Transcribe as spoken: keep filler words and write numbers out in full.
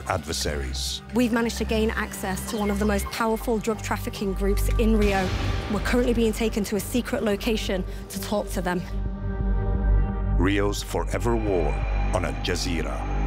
adversaries. We've managed to gain access to one of the most powerful drug trafficking groups in Rio. We're currently being taken to a secret location to talk to them. Rio's Forever War on Al Jazeera.